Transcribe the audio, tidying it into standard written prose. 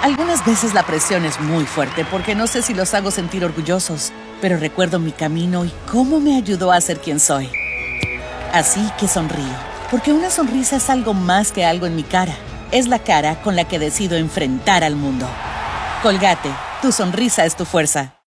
Algunas veces la presión es muy fuerte porque no sé si los hago sentir orgullosos, pero recuerdo mi camino y cómo me ayudó a ser quien soy. Así que sonrío, porque una sonrisa es algo más que algo en mi cara. Es la cara con la que decido enfrentar al mundo. Colgate, tu sonrisa es tu fuerza.